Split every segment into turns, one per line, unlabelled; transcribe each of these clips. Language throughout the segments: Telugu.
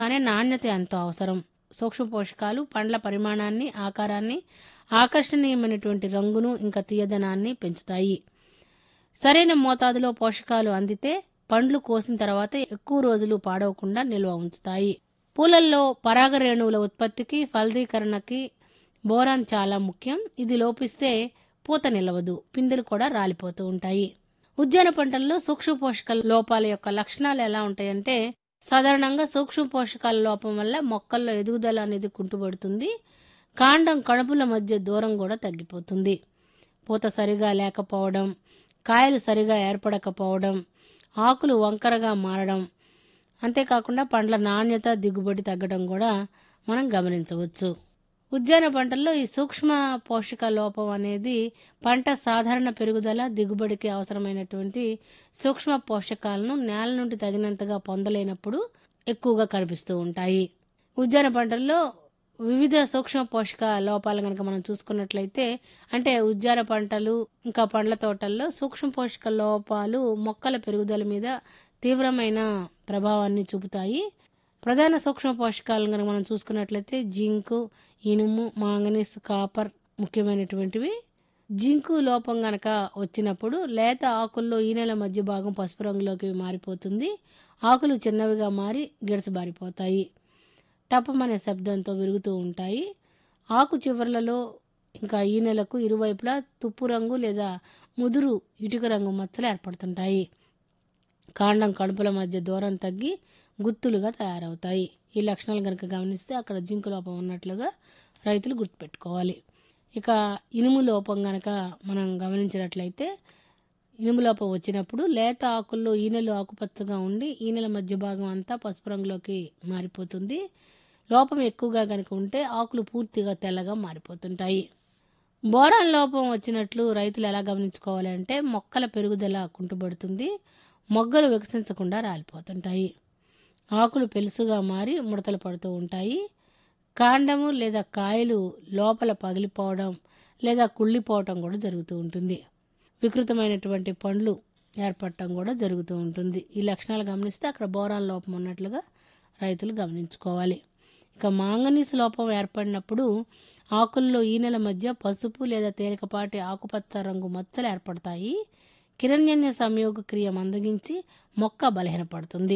కానీ నాణ్యత ఎంతో అవసరం. సూక్ష్మ పోషకాలు పండ్ల పరిమాణాన్ని, ఆకారాన్ని, ఆకర్షణీయమైనటువంటి రంగును, ఇంకా తీయదనాన్ని పెంచుతాయి. సరైన మోతాదులో పోషకాలు అందితే పండ్లు కోసిన తర్వాత ఎక్కువ రోజులు పాడవకుండా నిల్వ ఉంచుతాయి. పూలల్లో పరాగరేణువుల ఉత్పత్తికి, ఫలదీకరణకి బోరాన్ చాలా ముఖ్యం. ఇది లోపిస్తే పూత నిలవదు, పిందెలు కూడా రాలిపోతూ ఉంటాయి. ఉద్యాన పంటల్లో సూక్ష్మ పోషకాల లోపాల యొక్క లక్షణాలు ఎలా ఉంటాయంటే, సాధారణంగా సూక్ష్మ పోషకాల లోపం వల్ల మొక్కల్లో ఎదుగుదల అనేది కుంటుపడుతుంది. కాండం కణుపుల మధ్య దూరం కూడా తగ్గిపోతుంది. పూత సరిగా లేకపోవడం, కాయలు సరిగా ఏర్పడకపోవడం, ఆకులు వంకరగా మారడం, అంతేకాకుండా పండ్ల నాణ్యత, దిగుబడి తగ్గడం కూడా మనం గమనించవచ్చు. ఉద్యాన పంటల్లో ఈ సూక్ష్మ పోషక లోపం అనేది పంట సాధారణ పెరుగుదల, దిగుబడికి అవసరమైనటువంటి సూక్ష్మ పోషకాలను నేల నుండి తగినంతగా పొందలేనప్పుడు ఎక్కువగా కనిపిస్తూ ఉంటాయి. ఉద్యాన పంటల్లో వివిధ సూక్ష్మ పోషక లోపాలు కనుక మనం చూసుకున్నట్లయితే, అంటే ఉద్యాన పంటలు ఇంకా పండ్ల తోటల్లో సూక్ష్మ పోషక లోపాలు మొక్కల పెరుగుదల మీద తీవ్రమైన ప్రభావాన్ని చూపుతాయి. ప్రధాన సూక్ష్మ పోషకాలను కనుక మనం చూసుకున్నట్లయితే జింకు, ఇనుము, మాంగనీస్, కాపర్ ముఖ్యమైనటువంటివి. జింకు లోపం గనక వచ్చినప్పుడు లేత ఆకుల్లో ఈనెల మధ్య భాగం పసుపు రంగులోకి మారిపోతుంది. ఆకులు చిన్నవిగా మారి గిడసబారిపోతాయి. టపమనే శబ్దంతో విరుగుతూ ఉంటాయి. ఆకు చివర్లలో ఇంకా ఈనెలకు ఇరువైపులా తుప్పు రంగు లేదా ముదురు ఇటుక రంగు మచ్చలు ఏర్పడుతుంటాయి. కాండం కడుపుల మధ్య దూరం తగ్గి గుత్తులుగా తయారవుతాయి. ఈ లక్షణాలు కనుక గమనిస్తే అక్కడ జింకు లోపం ఉన్నట్లుగా రైతులు గుర్తుపెట్టుకోవాలి. ఇక ఇనుము లోపం గనక మనం గమనించినట్లయితే, ఇనుము లోపం వచ్చినప్పుడు లేత ఆకుల్లో ఈనెలు ఆకుపచ్చగా ఉండి ఈనెల మధ్య భాగం అంతా పసుపు రంగులోకి మారిపోతుంది. లోపం ఎక్కువగా కనుక ఉంటే ఆకులు పూర్తిగా తెల్లగా మారిపోతుంటాయి. బోరాన్ లోపం వచ్చినట్లు రైతులు ఎలా గమనించుకోవాలి అంటే, మొక్కల పెరుగుదల కుంటుపడుతుంది, మొగ్గలు వికసించకుండా రాలిపోతుంటాయి, ఆకులు పెలుసుగా మారి ముడతలు పడుతూ ఉంటాయి, కాండము లేదా కాయలు లోపల పగిలిపోవడం లేదా కుళ్ళిపోవటం కూడా జరుగుతూ ఉంటుంది, వికృతమైనటువంటి పండ్లు ఏర్పడటం కూడా జరుగుతూ ఉంటుంది. ఈ లక్షణాలు గమనిస్తే అక్కడ బోరాన్ లోపం ఉన్నట్లుగా రైతులు గమనించుకోవాలి. ఇక మాంగనీస్ లోపం ఏర్పడినప్పుడు ఆకుల్లో ఈనెల మధ్య పసుపు లేదా తేలికపాటి ఆకుపచ్చ రంగు మచ్చలు ఏర్పడతాయి. కిరణ్యన్య సంయోగ క్రియ మందగించి మొక్క బలహీనపడుతుంది.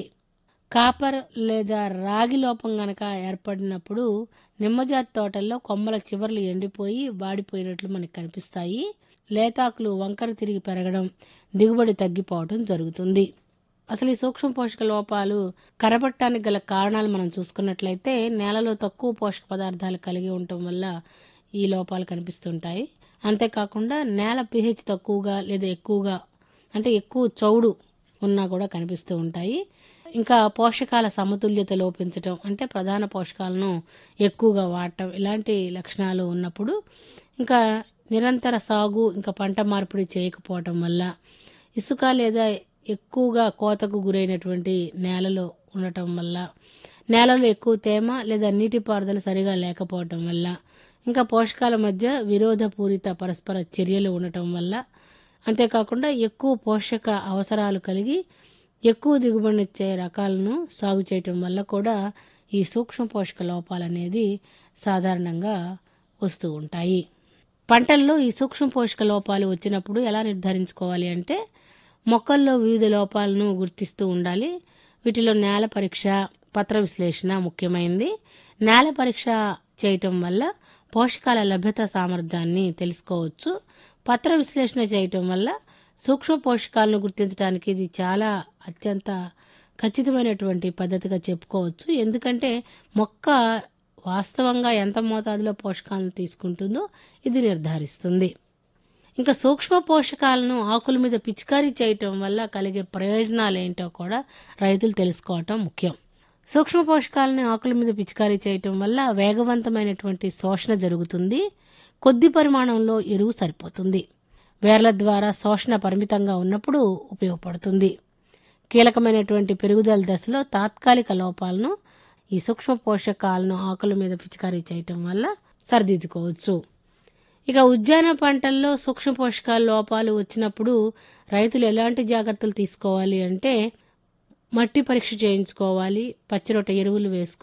కాపర్ లేదా రాగి లోపం గనక ఏర్పడినప్పుడు నిమ్మజాతి తోటల్లో కొమ్మల చివర్లు ఎండిపోయి వాడిపోయినట్లు మనకు కనిపిస్తాయి. లేతాకులు వంకర తిరిగి పెరగడం, దిగుబడి తగ్గిపోవడం జరుగుతుంది. అసలు ఈ సూక్ష్మ పోషక లోపాలు కనబడటానికి గల కారణాలు మనం చూసుకున్నట్లయితే, నేలలో తక్కువ పోషక పదార్థాలు కలిగి ఉండటం వల్ల ఈ లోపాలు కనిపిస్తుంటాయి. అంతేకాకుండా నేల pH తక్కువగా లేదా ఎక్కువగా, అంటే ఎక్కువ చౌడు ఉన్నా కూడా కనిపిస్తూ ఉంటాయి. ఇంకా పోషకాల సమతుల్యత లోపించటం, అంటే ప్రధాన పోషకాలను ఎక్కువగా వాడటం, ఇలాంటి లక్షణాలు ఉన్నప్పుడు, ఇంకా నిరంతర సాగు ఇంకా పంట మార్పిడి చేయకపోవటం వల్ల, ఇసుక లేదా ఎక్కువగా కోతకు గురైనటువంటి నేలలో ఉండటం వల్ల, నేలలో ఎక్కువ తేమ లేదా నీటిపారుదల సరిగా లేకపోవటం వల్ల, ఇంకా పోషకాల మధ్య విరోధపూరిత పరస్పర చర్యలు ఉండటం వల్ల, అంతేకాకుండా ఎక్కువ పోషక అవసరాలు కలిగి ఎక్కువ దిగుబడినిచ్చే రకాలను సాగు చేయటం వల్ల కూడా ఈ సూక్ష్మ పోషక లోపాలు అనేది సాధారణంగా వస్తూ ఉంటాయి. పంటల్లో ఈ సూక్ష్మ పోషక లోపాలు వచ్చినప్పుడు ఎలా నిర్ధారించుకోవాలి అంటే, మొక్కల్లో వివిధ లోపాలను గుర్తిస్తూ ఉండాలి. వీటిలో నేల పరీక్ష, పత్ర విశ్లేషణ ముఖ్యమైనది. నేల పరీక్ష చేయటం వల్ల పోషకాల లభ్యత సామర్థ్యాన్ని తెలుసుకోవచ్చు. పత్ర విశ్లేషణ చేయటం వల్ల సూక్ష్మ పోషకాలను గుర్తించడానికి ఇది చాలా అత్యంత ఖచ్చితమైనటువంటి పద్ధతిగా చెప్పుకోవచ్చు. ఎందుకంటే మొక్క వాస్తవంగా ఎంత మోతాదులో పోషకాలను తీసుకుంటుందో ఇది నిర్ధారిస్తుంది. ఇంకా సూక్ష్మ పోషకాలను ఆకుల మీద పిచికారీ చేయటం వల్ల కలిగే ప్రయోజనాలు ఏంటో కూడా రైతులు తెలుసుకోవటం ముఖ్యం. సూక్ష్మ పోషకాలను ఆకుల మీద పిచికారీ చేయటం వల్ల వేగవంతమైనటువంటి శోషణ జరుగుతుంది. కొద్ది పరిమాణంలో ఎరువు సరిపోతుంది. వేర్ల ద్వారా శోషణ పరిమితంగా ఉన్నప్పుడు ఉపయోగపడుతుంది. కీలకమైనటువంటి పెరుగుదల దశలో తాత్కాలిక లోపాలను ఈ సూక్ష్మ పోషకాలను ఆకుల మీద పిచికారీ చేయటం వల్ల సరిదిద్దుకోవచ్చు. ఇక ఉద్యాన పంటల్లో సూక్ష్మ పోషకాల లోపాలు వచ్చినప్పుడు రైతులు ఎలాంటి జాగ్రత్తలు తీసుకోవాలి అంటే, మట్టి పరీక్ష చేయించుకోవాలి, పచ్చిరొట్ట ఎరువులు వేసుకోవాలి.